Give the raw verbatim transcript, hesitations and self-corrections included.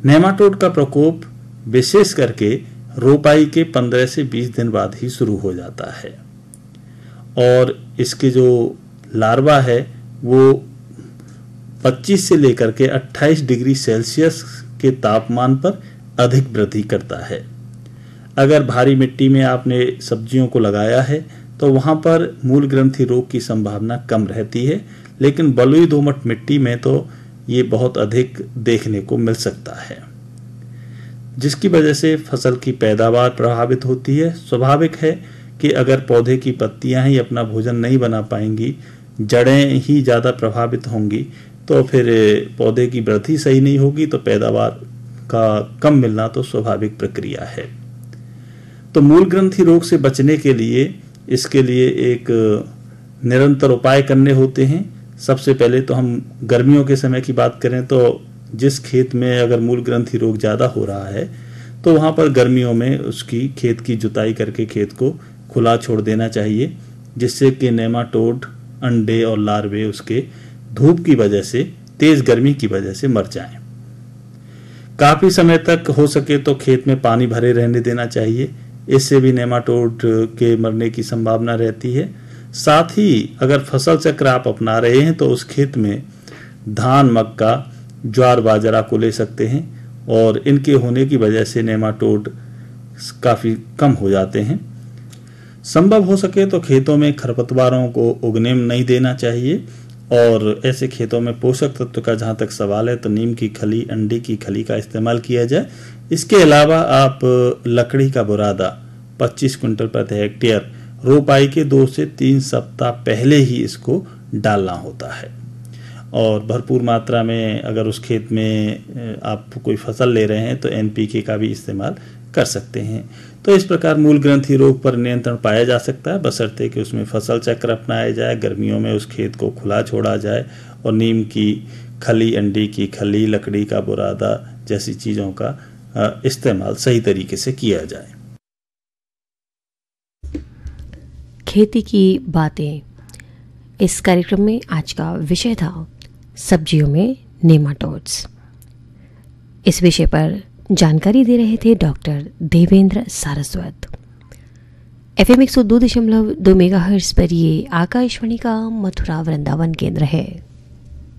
Nematode का प्रकोप विशेष करके रोपाई के पंद्रह से बीस दिन बाद ही शुरू हो जाता है और इसके जो लार्वा है वो पच्चीस से लेकर के अट्ठाईस डिग्री सेल्सियस के तापमान पर अधिक वृद्धि करता है। अगर भारी मिट्टी में आपने सब्जियों को लगाया है तो वहां पर मूल ग्रंथि रोग की संभावना कम रहती है, लेकिन बलुई दोमट मिट्टी में तो ये बहुत अधिक देखने को मिल सकता है, जिसकी वजह से फसल की पैदावार प्रभावित होती है। स्वाभाविक है कि अगर पौधे की पत्तियां ही अपना भोजन नहीं बना पाएंगी, जड़ें ही ज़्यादा प्रभावित होंगी, तो फिर पौधे की वृद्धि सही नहीं होगी, तो पैदावार का कम मिलना तो स्वाभाविक प्रक्रिया है। तो मूल ग्रंथि रोग से बचने के लिए इसके लिए एक निरंतर उपाय करने होते हैं। सबसे पहले तो हम गर्मियों के समय की बात करें तो जिस खेत में अगर मूल ग्रंथि रोग ज़्यादा हो रहा है तो वहाँ पर गर्मियों में उसकी खेत की जुताई करके खेत को खुला छोड़ देना चाहिए, जिससे कि नेमाटोड अंडे और लार्वे उसके धूप की वजह से, तेज गर्मी की वजह से मर जाएं। काफी समय तक हो सके तो खेत में पानी भरे रहने देना चाहिए, इससे भी नेमाटोड के मरने की संभावना रहती है। साथ ही अगर फसल चक्र आप अपना रहे हैं तो उस खेत में धान, मक्का, ज्वार, बाजरा को ले सकते हैं और इनके होने की वजह से नेमाटोड काफी कम हो जाते हैं। संभव हो सके तो खेतों में खरपतवारों को उगने नहीं देना चाहिए और ऐसे खेतों में पोषक तत्व का जहाँ तक सवाल है तो नीम की खली, अंडे की खली का इस्तेमाल किया जाए। इसके अलावा आप लकड़ी का बुरादा पच्चीस कुंटल प्रति हेक्टेयर रोपाई के दो से तीन सप्ताह पहले ही इसको डालना होता है और भरपूर मात्रा में अगर उस खेत में आप कोई फसल ले रहे हैं तो एनपीके का भी इस्तेमाल कर सकते हैं। तो इस प्रकार मूल ग्रंथि रोग पर नियंत्रण पाया जा सकता है, बशर्ते कि उसमें फसल चक्र अपनाया जाए, गर्मियों में उस खेत को खुला छोड़ा जाए और नीम की खली, अंडे की खली, लकड़ी का बुरादा जैसी चीज़ों का इस्तेमाल सही तरीके से किया जाए। खेती की बातें, इस कार्यक्रम में आज का विषय था सब्जियों में नेमाटोड्स। इस विषय पर जानकारी दे रहे थे डॉक्टर देवेंद्र सारस्वत। एफएम एक सौ दो दशमलव दो मेगाहर्ट्ज पर ये आकाशवाणी का मथुरा वृंदावन केंद्र है।